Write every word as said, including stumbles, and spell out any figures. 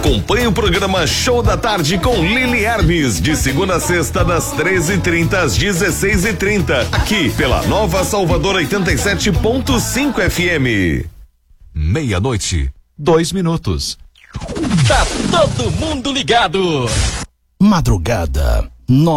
Acompanhe o programa Show da Tarde com Lili Hermes, de segunda a sexta, das treze e trinta às dezesseis e trinta, aqui pela Nova Salvador oitenta e sete ponto cinco F M. Meia-noite, dois minutos. Tá todo mundo ligado. Madrugada, nove